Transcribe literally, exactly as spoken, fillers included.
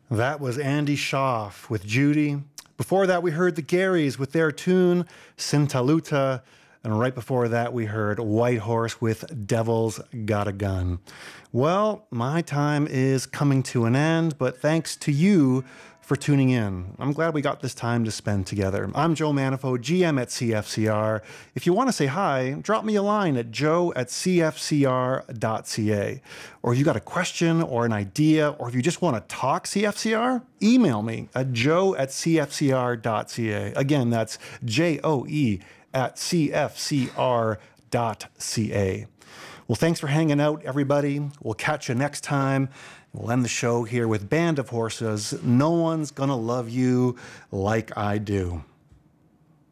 That was Andy Schaaf with Judy. Before that, we heard the Garys with their tune, Sintaluta. And right before that, we heard White Horse with Devil's Got a Gun. Well, my time is coming to an end, but thanks to you for tuning in. I'm glad we got this time to spend together. I'm Joe Manifo, G M at C F C R. If you want to say hi, drop me a line at joe at c f c r dot c a. Or if you got a question or an idea, or if you just want to talk C F C R, email me at joe at c f c r dot c a. Again, that's J O E at c f c r dot c a. Well, thanks for hanging out, everybody. We'll catch you next time. We'll end the show here with Band of Horses. No one's gonna love you like I do.